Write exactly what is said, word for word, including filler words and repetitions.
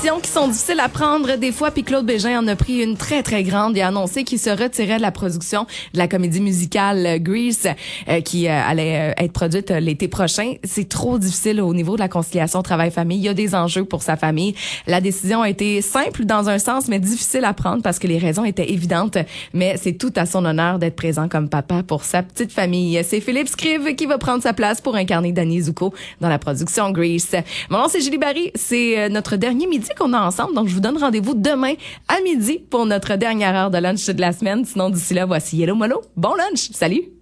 Qui sont difficiles à prendre des fois, puis Claude Bégin en a pris une très très grande et a annoncé qu'il se retirait de la production de la comédie musicale euh, Grease euh, qui euh, allait euh, être produite euh, l'été prochain. C'est trop difficile au niveau de la conciliation travail-famille. Il y a des enjeux pour sa famille. La décision a été simple dans un sens, mais difficile à prendre parce que les raisons étaient évidentes. Mais c'est tout à son honneur d'être présent comme papa pour sa petite famille. C'est Philippe Scrive qui va prendre sa place pour incarner Danny Zuko dans la production Grease. Mon nom c'est Julie Barry. C'est euh, notre dernier midi qu'on a ensemble. Donc, je vous donne rendez-vous demain à midi pour notre dernière heure de lunch de la semaine. Sinon, d'ici là, voici Yellow Molo. Bon lunch! Salut!